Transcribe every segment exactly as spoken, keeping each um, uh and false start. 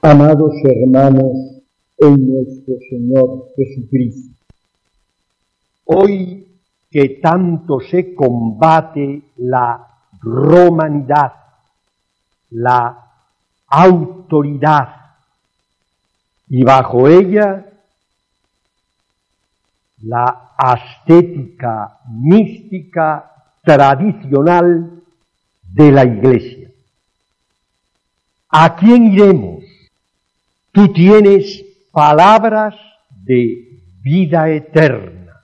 Amados hermanos en nuestro Señor Jesucristo, hoy que tanto se combate la romanidad, la autoridad, y bajo ella la ascética mística tradicional de la Iglesia. ¿A quién iremos? Tú tienes palabras de vida eterna.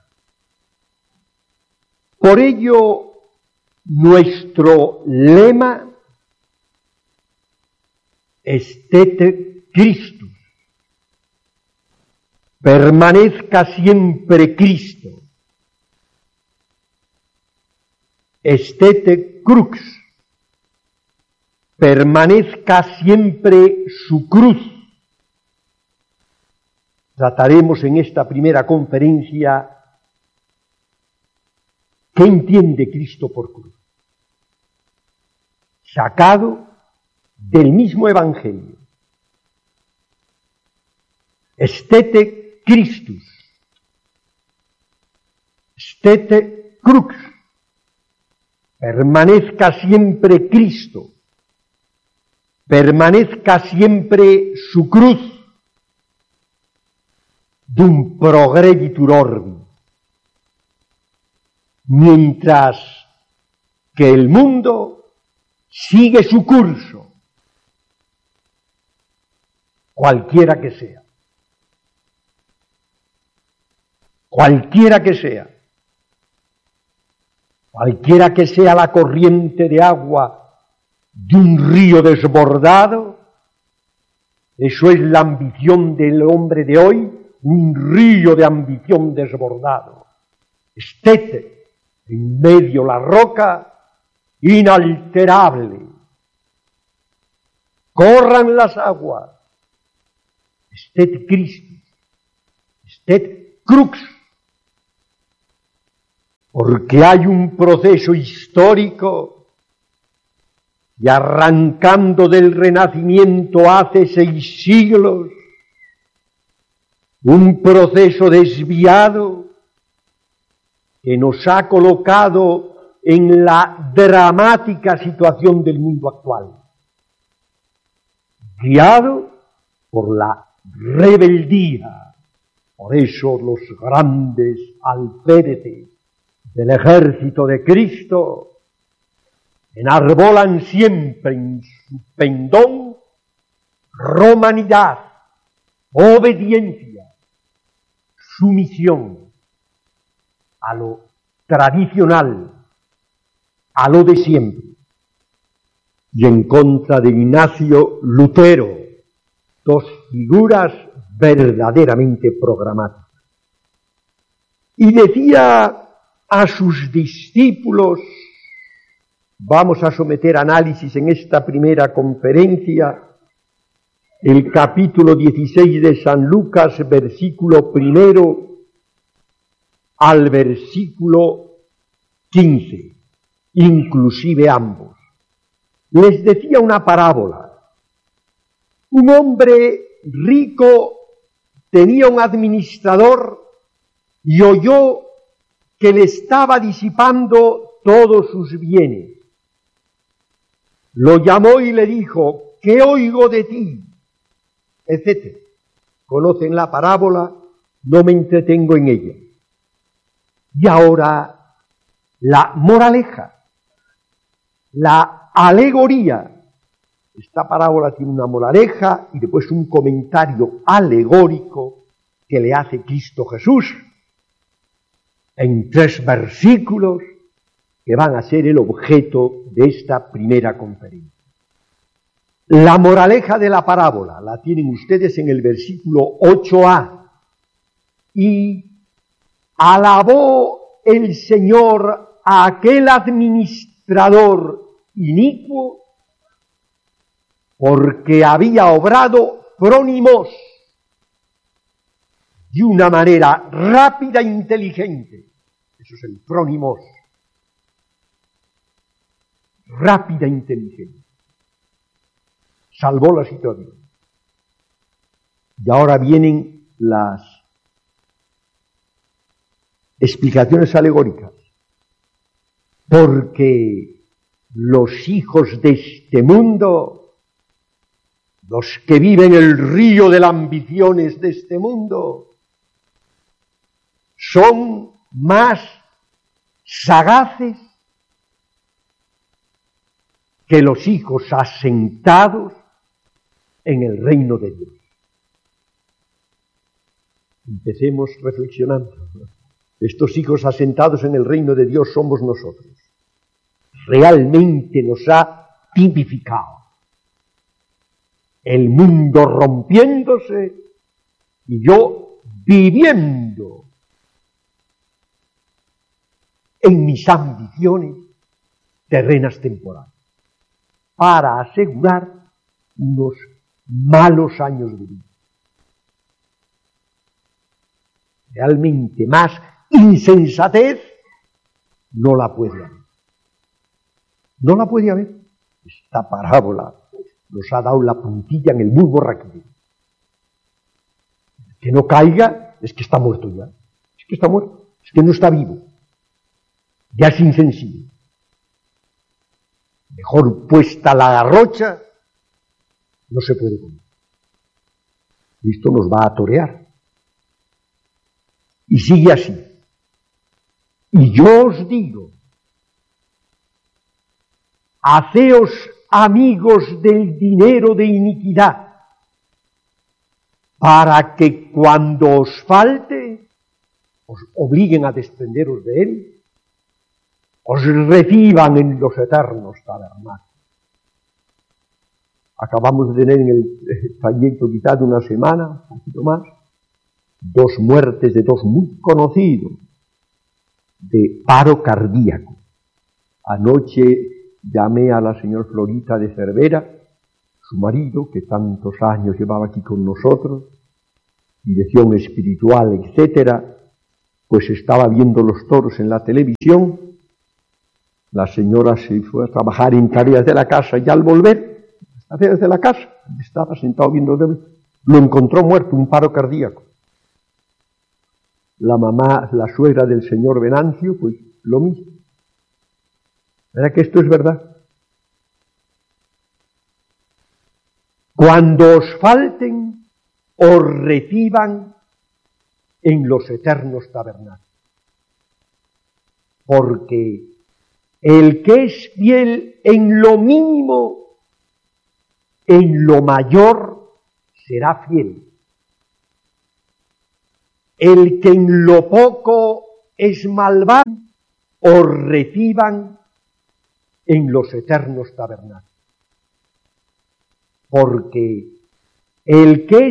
Por ello, nuestro lema Estete Christus. Permanezca siempre Cristo. Estete crux. Permanezca siempre su cruz. Trataremos en esta primera conferencia ¿qué entiende Cristo por cruz? Sacado del mismo Evangelio. Estete Christus. Estete crux. Permanezca siempre Cristo. Permanezca siempre su cruz. Dum progreditur orbi. Mientras que el mundo sigue su curso, cualquiera que sea, cualquiera que sea, cualquiera que sea la corriente de agua de un río desbordado, eso es la ambición del hombre de hoy, un río de ambición desbordado. Estete en medio la roca, inalterable. Corran las aguas. Estet Christus. Estet crux. Porque hay un proceso histórico y arrancando del Renacimiento hace seis siglos, un proceso desviado que nos ha colocado en la dramática situación del mundo actual, guiado por la rebeldía. Por eso los grandes alféreces del ejército de Cristo enarbolan siempre en su pendón romanidad, obediencia, sumisión a lo tradicional, a lo de siempre, y en contra de Ignacio Lutero, dos figuras verdaderamente programáticas. Y decía a sus discípulos, vamos a someter análisis en esta primera conferencia, el capítulo dieciséis de San Lucas, versículo primero al versículo quince, inclusive ambos. Les decía una parábola. Un hombre rico tenía un administrador y oyó que le estaba disipando todos sus bienes. Lo llamó y le dijo, ¿qué oigo de ti? Etcétera. Conocen la parábola, no me entretengo en ella. Y ahora la moraleja, la alegoría. Esta parábola tiene una moraleja y después un comentario alegórico que le hace Cristo Jesús en tres versículos que van a ser el objeto de esta primera conferencia. La moraleja de la parábola la tienen ustedes en el versículo ocho a. Y alabó el Señor a aquel administrador inicuo porque había obrado prónimos de una manera rápida e inteligente. Eso es el prónimos. Rápida e inteligente. Salvó la situación. Y ahora vienen las explicaciones alegóricas. Porque los hijos de este mundo, los que viven el río de las ambiciones de este mundo, son más sagaces que los hijos asentados en el reino de Dios. Empecemos reflexionando. Estos hijos asentados en el reino de Dios somos nosotros. Realmente nos ha tipificado. El mundo rompiéndose y yo viviendo en mis ambiciones terrenas temporales para asegurar unos malos años de vida. Realmente más insensatez no la puede haber. No la puede haber. Esta parábola nos ha dado la puntilla en el muy borraquillo. El que no caiga es que está muerto ya. Es que está muerto. Es que no está vivo. Ya es insensible. Mejor puesta la garrocha, no se puede comer. Esto nos va a torear. Y sigue así. Y yo os digo, haceos amigos del dinero de iniquidad, para que cuando os falte, os obliguen a desprenderos de él, os reciban en los eternos tabernaclos. Acabamos de tener en el trayecto quizá de una semana, un poquito más, dos muertes de dos muy conocidos, de paro cardíaco. Anoche llamé a la señora Florita de Cervera, su marido, que tantos años llevaba aquí con nosotros, dirección espiritual, etcétera, pues estaba viendo los toros en la televisión. La señora se fue a trabajar en tareas de la casa y al volver, las tareas de la casa, estaba sentado viendo, lo encontró muerto, un paro cardíaco. La mamá, la suegra del señor Venancio, pues lo mismo. ¿Verdad que esto es verdad? Cuando os falten, os reciban en los eternos tabernaclos. Porque el que es fiel en lo mínimo, en lo mayor será fiel. El que en lo poco es malvado, os reciban en los eternos tabernaclos. Porque el que